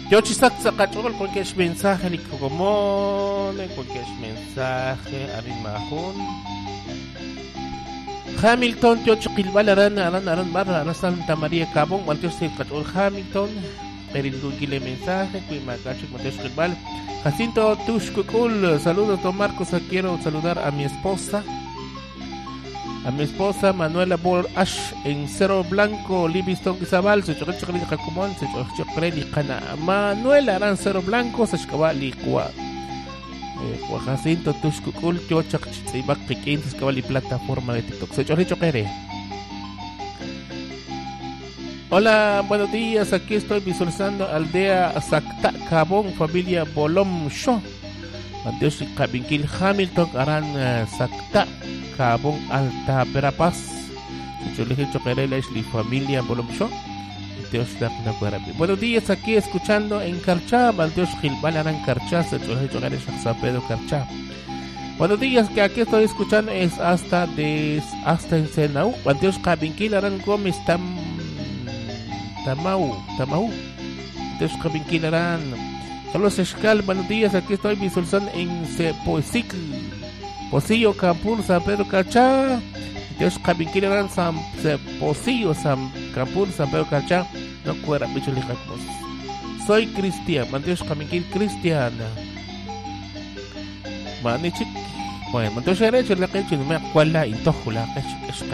Yo chisak sakachol cualquier mensaje ni común, cualquier mensaje arimahun. Hamilton yo chiquilbal aran barra Santa María Cabón, Mateo Silcachol Hamilton, perindugile mensaje, cuimagacho Mateo Chiquilbal. Jacinto Tushkukul, saludos don Marcos, quiero saludar a mi esposa. A mi esposa Manuela Bor Ash en Cerro Blanco, Livingston Izabal, se choque Jacumón, se choque Cana. Manuela Aran Cerro Blanco, se chocabali Cua. Jacinto Tushkukul, yo se iba pequeño, se cabali plataforma de TikTok, se choque. Hola, buenos días, aquí estoy visualizando aldea Sacta Cabón, familia Bolom Show. Mateus Cabinquil Hamilton, Aran Sacta Cabón Alta Verapaz. Yo le he dicho que era la familia Bolom Show. Buenos días, aquí escuchando en Carchá, Mateus Gilbal Aran Carchá, se yo le he dicho que era San Pedro Carchá. Buenos días, que aquí estoy escuchando es hasta en Senau, Mateus Cabinquil Aran Gómez Tamau. Entonces, Cabinquilarán. Carlos Escal, buenos días. Aquí estoy visualizando en Sepoicicl, Pocillo, Campur, San Pedro Carchá. Entonces, Cabinquilarán, Pocillo, Campur, San Pedro Carchá. No cuera, bicho lijacmos. Soy Cristian, Mateus Cabinquil Cristiana. Manichik. Bueno, entonces, derecho, la que no me acuerda, y tojo la que es